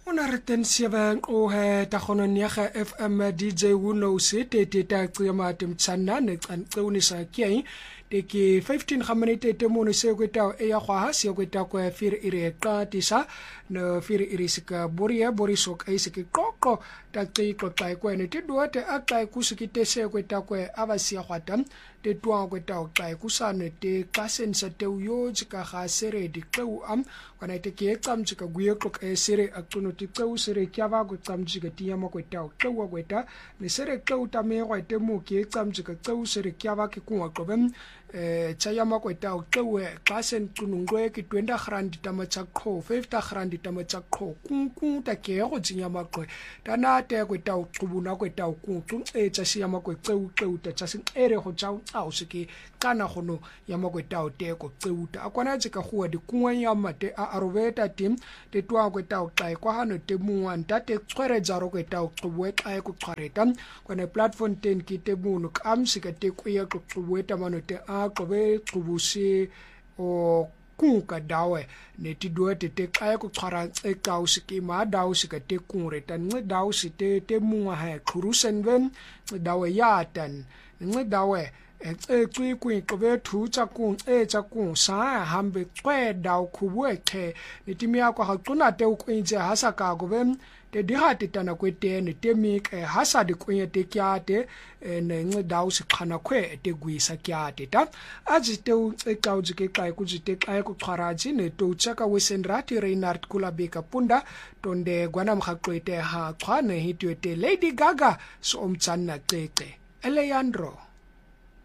Una retensiva o ta khononiaga FM DJ Wuno se te ta tsema temtsana ne tsantsonisa ke te ke 15 gaminute te mono se go ta e ya gwa se go ta kwa fir ire qatisa no fir ire sika boria borisok ai sike qoqo ta qiko xa kwa ne te doate a xa ku sike te se go ta kwa abasia gwata te twa go ta xa ku sane te kasensa te uyo tsika ga sere di qeu am kana te ke tsamtsika guye qok e sere aqono te qeu sere kya ba go tsamtsika ti ya mo go ta qeu go ta ne sere qeu ta me go te mo ke tsamtsika qeu sere kya ba ke ku qobem tsaya makweta o qewe xasen tunungwe ke 20 rand tamatsa qho 50 rand tamatsa qho kunku ta ke go tsinya maqwe tana te kweta o qubuna kweta o kunku tsa siya makwe qeu ta tsa se ere go tsa o se ke kana gono ya makweta o te ko qeuta akwana tse ka go di kunwanya mate a arobeta tim te twa kweta o xa kwa hano te muwanta te tswere za ro kweta o qubwe xa ko tswareta kwana platform 10 ki te bunu kamsi ka te kuya ko qubweta mano te a qobe qubusi o kunka dawe ne ti duete te xa ko tswara e ka o se ke ma dawo se ka te kunre tan nge dawo se te munga ha khurusen ven dawe ya tan nge dawe e tsui kuin qobe thu tsa kun tsa kun sa hambe tswe daw khubwe the ne ti mia kwa ha tsuna te o kwinje hasa ka go ben te dihate tana kwete ne te mi ke hasa de kwenye te kyate ne nge daw se khana khwe te gwisa kyate ta aji te o ka o jike ka ku jite ka ku kharaji ne to chaka wesenrati Reinhard Kulabeka punda tonde gwana mkhaqwete ha khwane hitwe te Lady Gaga so omtsanna cece Alejandro